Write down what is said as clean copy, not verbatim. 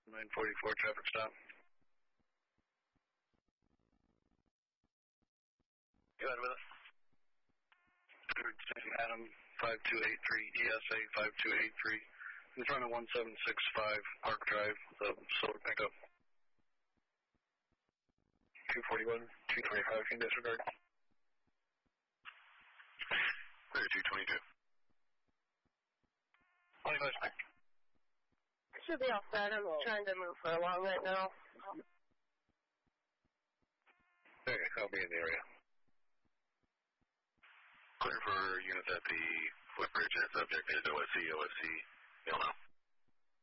944 traffic stop. Go ahead with it. Adam 5283, ESA 5283, in front of 1765 Park Drive, the silver pickup. 241, 225, can disregard. 222. 25. Should be all set. I'm trying to move her along right now. Okay, I'll be in the area. Clear for units at the footbridge and subject is OSC, you'll know.